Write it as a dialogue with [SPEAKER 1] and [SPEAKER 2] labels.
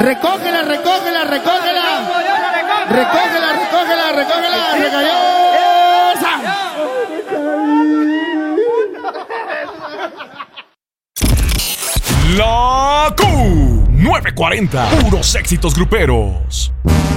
[SPEAKER 1] Recógela, recógela, recógela. Recógela, recógela, recógela. Recayó.
[SPEAKER 2] La Q940. Puros éxitos gruperos.